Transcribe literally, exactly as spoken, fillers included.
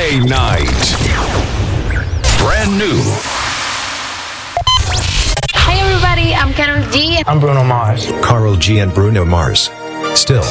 Friday night. Brand new. Hey everybody, I'm Karol G. I'm Bruno Mars. Karol G and Bruno Mars. Still